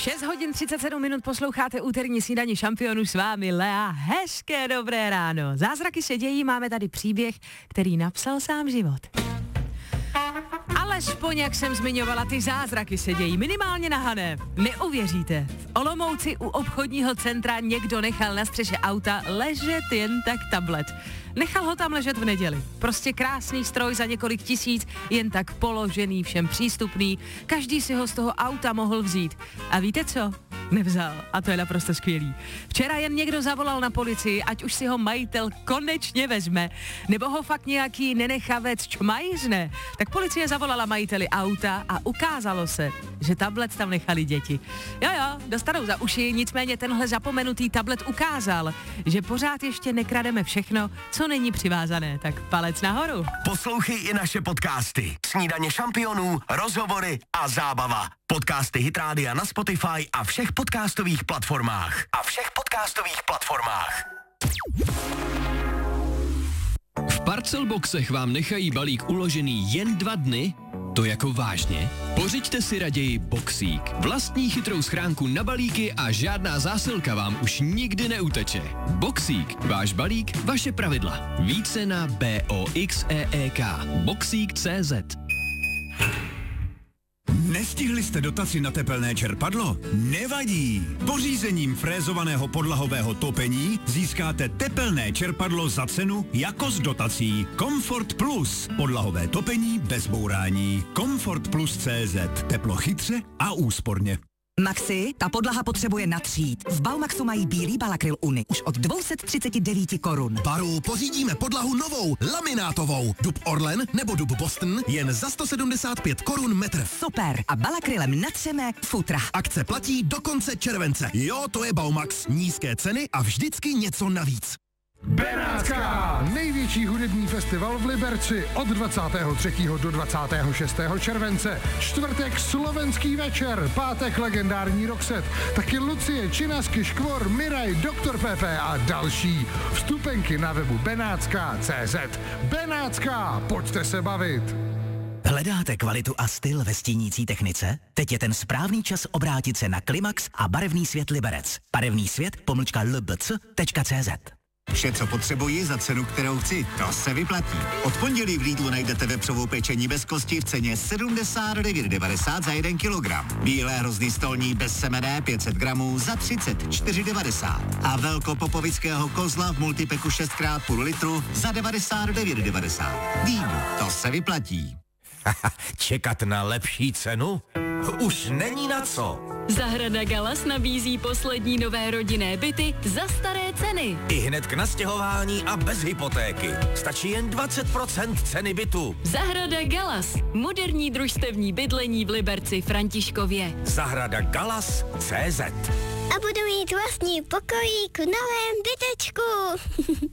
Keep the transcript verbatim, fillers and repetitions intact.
šest hodin třicet sedm minut posloucháte úterní snídaní šampionů, s vámi Lea. Hezké dobré ráno. Zázraky se dějí, máme tady příběh, který napsal sám život. Alespoň, jak jsem zmiňovala, ty zázraky se dějí minimálně na Hané. Neuvěříte, v Olomouci u obchodního centra někdo nechal na střeše auta ležet jen tak tablet. Nechal ho tam ležet v neděli. Prostě krásný stroj za několik tisíc, jen tak položený, všem přístupný. Každý si ho z toho auta mohl vzít. A víte co? Nevzal. A to je naprosto skvělý. Včera jen někdo zavolal na policii, ať už si ho majitel konečně vezme, nebo ho fakt nějaký nenechavec čmajzne. Tak policie zavolala majiteli auta a ukázalo se, že tablet tam nechali děti. Jo jo, dostanou za uši, nicméně tenhle zapomenutý tablet ukázal, že pořád ještě nekrademe všechno, co není přivázané. Tak palec nahoru. Poslouchej i naše podcasty. Snídaně šampionů, rozhovory a zábava. Podcasty Hit Rádia na Spotify a všech podcastových platformách. A všech podcastových platformách. V Parcelboxech vám nechají balík uložený jen dva dny? To jako vážně? Pořiďte si raději Boxík. Vlastní chytrou schránku na balíky a žádná zásilka vám už nikdy neuteče. Boxík. Váš balík, vaše pravidla. Více na boxeek. Boxík tečka cé zet. Nestihli jste dotaci na tepelné čerpadlo? Nevadí! Pořízením frézovaného podlahového topení získáte tepelné čerpadlo za cenu jako s dotací. Comfort Plus. Podlahové topení bez bourání. Comfort Plus tečka cé zet. Teplo chytře a úsporně. Maxi, ta podlaha potřebuje natřít. V Baumaxu mají bílý Balakryl Uni už od dvě stě třicet devět korun. Baru, pořídíme podlahu novou, laminátovou. Dub Orlen nebo dub Boston jen za sto sedmdesát pět korun metr. Super. A Balakrylem natřeme futra. Akce platí do konce července. Jo, to je Baumax. Nízké ceny a vždycky něco navíc. Benátská! Největší hudební festival v Liberci od dvacátého třetího do dvacátého šestého července. Čtvrtek slovenský večer, pátek legendární Roxette, taky Lucie, Činasky, Škvor, Miraj, doktor Pepe a další. Vstupenky na webu benátská tečka cé zet. Benátská, pojďte se bavit! Hledáte kvalitu a styl ve stínící technice? Teď je ten správný čas obrátit se na Klimax a barevný svět Liberec. Barevný svět pomlčka lbc tečka cé zet. Vše, co potřebuji za cenu, kterou chci, to se vyplatí. Od pondělí v Lidlu najdete vepřovou pečení bez kosti v ceně sedmdesát devět devadesát za jeden kilogram. Bílé hrozný stolní bez semene pět set gramů za třicet čtyři devadesát. A velkopopovického kozla v multipeku šest krát půl litru za devadesát devět devadesát. Lidl, to se vyplatí. Čekat na lepší cenu? Už není na co. Zahrada Galas nabízí poslední nové rodinné byty za staré ceny. I hned k nastěhování a bez hypotéky. Stačí jen dvacet procent ceny bytu. Zahrada Galas. Moderní družstevní bydlení v Liberci Františkově. Zahrada Galas tečka cé zet. A budu mít vlastní pokojík v novém bytečku.